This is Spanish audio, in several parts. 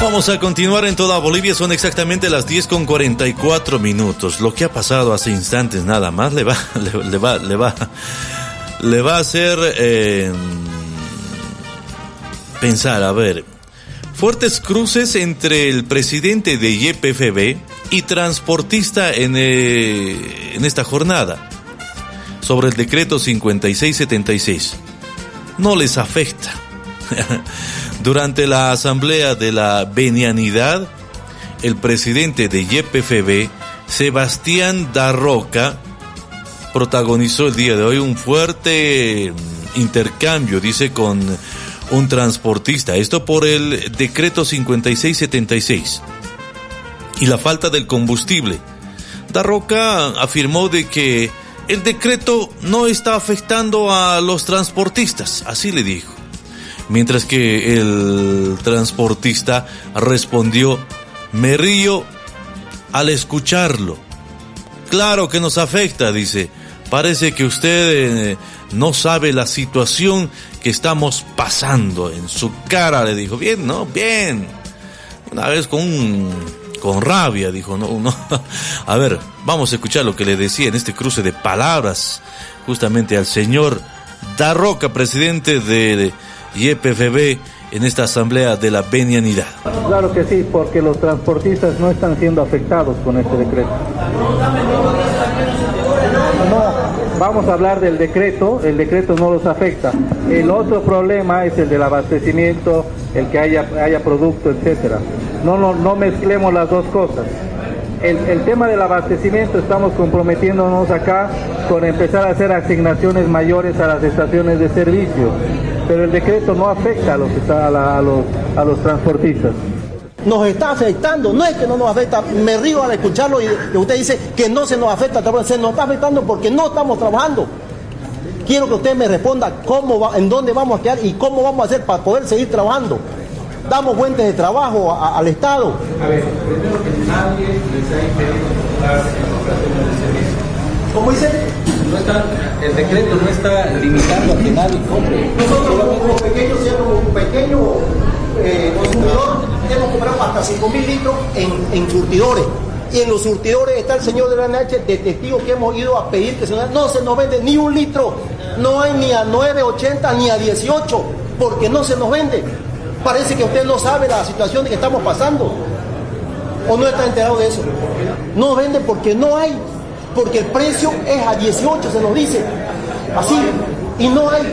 Vamos a continuar en toda Bolivia, son exactamente las 10:44. Lo que ha pasado hace instantes nada más le va a hacer pensar, a ver, fuertes cruces entre el presidente de YPFB y transportista en esta jornada sobre el decreto 5676. No les afecta. Durante la asamblea de la Benianidad, el presidente de YPFB, Sebastián Darroca, protagonizó el día de hoy un fuerte intercambio, dice, con un transportista. Esto por el decreto 5676 y la falta del combustible. Darroca afirmó de que el decreto no está afectando a los transportistas, así le dijo. Mientras que el transportista respondió: me río al escucharlo. Claro que nos afecta, dice. Parece que usted no sabe la situación que estamos pasando. En su cara le dijo: bien, ¿no? Bien. Una vez con rabia dijo, no. A ver, vamos a escuchar lo que le decía en este cruce de palabras justamente al señor Darroca, presidente de YPFB, en esta asamblea de la Benianidad. Claro que sí, porque los transportistas no están siendo afectados con este decreto. No, vamos a hablar del decreto, el decreto no los afecta. El otro problema es el del abastecimiento, el que haya producto, etcétera. No mezclemos las dos cosas. El tema del abastecimiento, estamos comprometiéndonos acá con empezar a hacer asignaciones mayores a las estaciones de servicio, pero el decreto no afecta a los transportistas. Nos está afectando, no es que no nos afecta, me río al escucharlo y usted dice que no se nos afecta, se nos está afectando porque no estamos trabajando. Quiero que usted me responda en dónde vamos a quedar y cómo vamos a hacer para poder seguir trabajando. Damos fuentes de trabajo al Estado. A ver, primero que nadie les ha impedido comprarse en operaciones de servicio. ¿Cómo dice? El decreto no está limitando a que nadie compre. Nosotros como pequeños, siendo un pequeño consumidor, hemos comprado hasta 5.000 litros en surtidores. Y en los surtidores está el señor de la NH de testigo que hemos ido a pedir que no se nos vende ni un litro. No hay ni a 9.80 ni a 18, porque no se nos vende. Parece que usted no sabe la situación de que estamos pasando. ¿O no está enterado de eso? No vende porque no hay. Porque el precio es a 18, se nos dice. Así. Y no hay.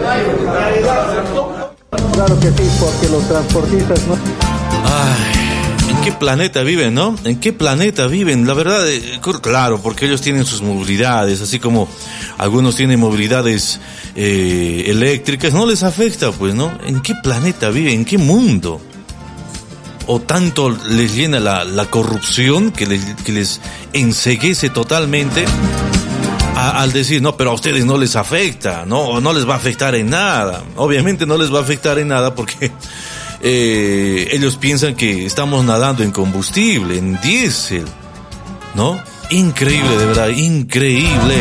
Claro que sí, porque los transportistas no... Ay, ¿en qué planeta viven, no? ¿En qué planeta viven? La verdad, claro, porque ellos tienen sus movilidades, así como algunos tienen movilidades eléctricas, no les afecta, pues, ¿no? ¿En qué planeta viven? ¿En qué mundo? ¿O tanto les llena la corrupción que les enceguece totalmente al decir, no, pero a ustedes no les afecta, no les va a afectar en nada? Obviamente no les va a afectar en nada porque ellos piensan que estamos nadando en combustible, en diésel, ¿no? Increíble, de verdad, increíble.